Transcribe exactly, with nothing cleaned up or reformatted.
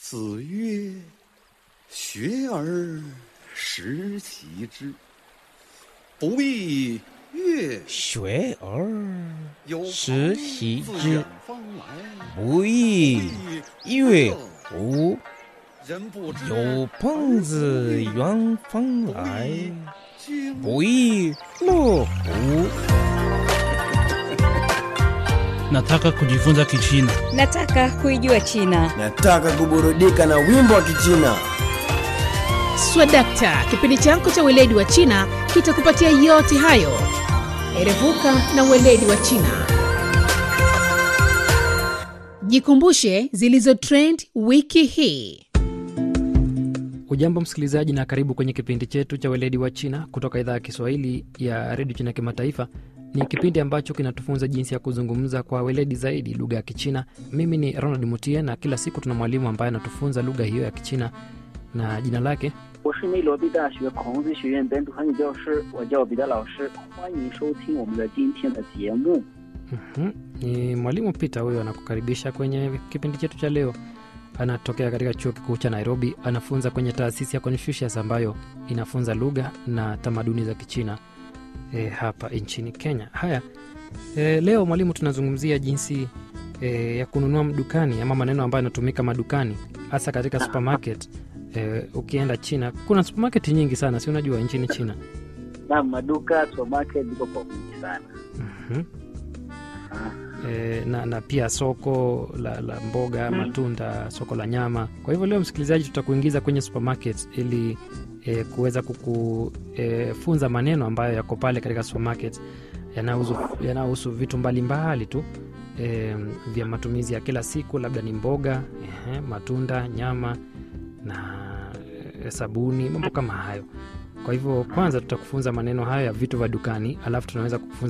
子曰：学而时习之，不亦乐学而有时朋习自之远方来， 不亦乐乎人不知有朋自远方来， 君不亦乐乎 Nataka kujifunza Kichina. Nataka kuijua China. Nataka kuburudika na wimbo wa Kichina. Swadakta, kipindi chako cha weledi wa China kitakupatia yote hayo. Erevuka na weledi wa China. Jikumbushe zilizo trend wiki hii. Ujambo msikilizaji na karibu kwenye kipindi chetu cha weledi wa China kutoka idhaa ya Kiswahili ya Radio China Kimataifa. Ni kipindi ambacho kinatufunza jinsi ya kuzungumza kwa weledi zaidi lugha ya Kichina. Mimi ni Ronald Mutie na kila siku tuna mwalimu ambaye anatufunza lugha hiyo ya Kichina na jina lake 我是内罗毕大学孔子学院本土汉语教师，我叫彼得老师，欢迎收听我们的今天的节目。 Mhm. Ni mwalimu Peter huyo anakukaribisha kwenye kipindi chetu cha leo. Anatokea katika chuo kikuu cha Nairobi, anafunza kwenye taasisi ya Confucius ambayo inafunza lugha na tamaduni za Kichina e, hapa nchini Kenya. Haya, e, leo mwalimu tunazungumzia jinsi e, ya kununua madukani ama maneno ambayo yanatumika madukani hasa katika supermarket. E, ukienda China kuna supermarket nyingi sana, si unajua nchini China. Na maduka supermarket ziko kwa wingi sana. Mhm. E, na, na pia soko la, la mboga, Mm. matunda, soko la nyama. Kwa hivyo leo msikilizaji tutakuingiza kwenye supermarket ili e, kuweza kukufunza e, maneno ambayo yako pale katika supermarket yanahusu yanahusu vitu mbalimbali tu e, vya matumizi ya kila siku, labda ni mboga, ehe, matunda, nyama na e, sabuni, mambo kama hayo. Kwa hivyo kwanza tutakufunza maneno hayo ya vitu vya dukani, alafu tunaweza kukufunza